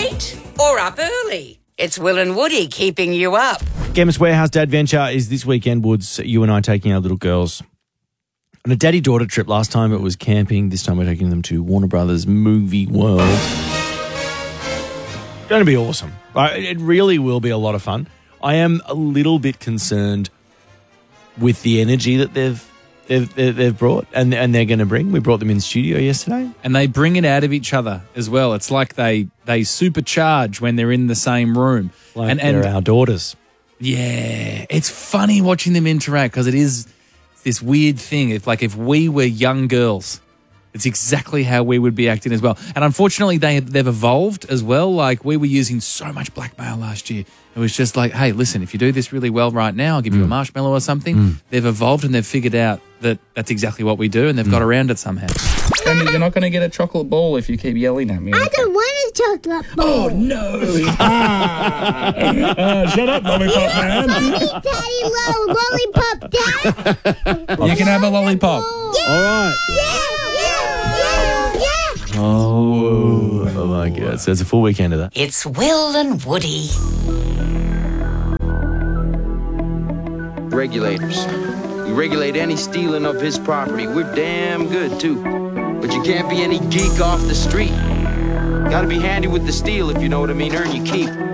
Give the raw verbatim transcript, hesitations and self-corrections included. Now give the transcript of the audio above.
late or up early? It's Will and Woody keeping you up. Chemist Warehouse Dadventure is this weekend, Woods. You and I taking our little girls on a daddy-daughter trip. Last time it was camping. This time we're taking them to Warner Brothers Movie World. Going to be awesome. It really will be a lot of fun. I am a little bit concerned with the energy that they've they've, they've brought and, and they're going to bring. We brought them in studio yesterday. And they bring it out of each other as well. It's like they they supercharge when they're in the same room. Like and, they're and, our daughters. Yeah. It's funny watching them interact because it is this weird thing. If like if we were young girls, it's exactly how we would be acting as well. And unfortunately, they they've evolved as well. Like we were using so much blackmail last year. It was just like, hey, listen, if you do this really well right now, I'll give you a marshmallow or something. Mm. They've evolved and they've figured out that that's exactly what we do, and they've mm. got around it somehow. Sammy, you're not going to get a chocolate ball if you keep yelling at me. I don't want a chocolate ball. Oh, no. ah. uh, shut up, lollipop man. Mommy, Daddy, lo- lollipop, Dad. You can have a lollipop. Yeah. All right. Yeah, yeah, yeah, yeah. Oh, oh my God. So it's a full weekend of that. It's Will and Woody. Regulators. We regulate any stealing of his property. We're damn good, too. But you can't be any geek off the street. Gotta be handy with the steel, if you know what I mean. Earn your keep.